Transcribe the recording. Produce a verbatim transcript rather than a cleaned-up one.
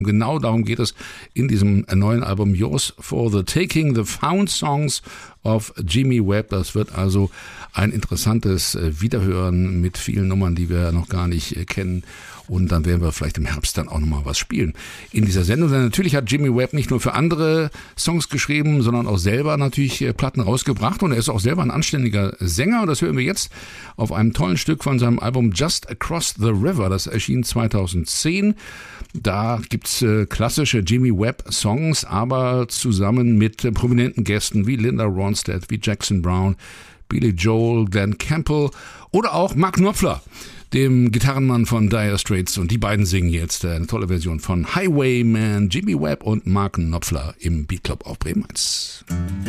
Genau darum geht es in diesem neuen Album Yours for the Taking, The Found Songs of Jimmy Webb. Das wird also ein interessantes Wiederhören mit vielen Nummern, die wir noch gar nicht kennen. Und dann werden wir vielleicht im Herbst dann auch nochmal was spielen in dieser Sendung. Denn natürlich hat Jimmy Webb nicht nur für andere Songs geschrieben, sondern auch selber natürlich Platten rausgebracht. Und er ist auch selber ein anständiger Sänger. Und das hören wir jetzt auf einem tollen Stück von seinem Album Just Across the River. Das erschien zweitausendzehn. Da gibt's äh, klassische Jimmy Webb-Songs, aber zusammen mit äh, prominenten Gästen wie Linda Ronstadt, wie Jackson Brown, Billy Joel, Dan Campbell oder auch Mark Knopfler, dem Gitarrenmann von Dire Straits. Und die beiden singen jetzt eine tolle Version von Highwayman, Jimmy Webb und Mark Knopfler im Beat Club auf Bremen eins.